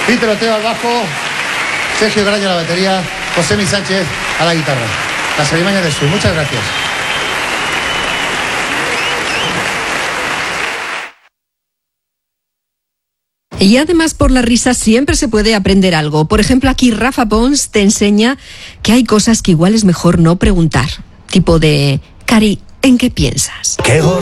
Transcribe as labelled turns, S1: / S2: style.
S1: Peter Oteo al bajo, Sergio Graña a la batería, Josemi Sánchez a la guitarra. Las Alimañas del Sur. Muchas gracias.
S2: Y además, por la risa siempre se puede aprender algo. Por ejemplo, aquí Rafa Pons te enseña que hay cosas que igual es mejor no preguntar. Tipo de, Cari, ¿en qué piensas?
S3: ¡Qué gordo!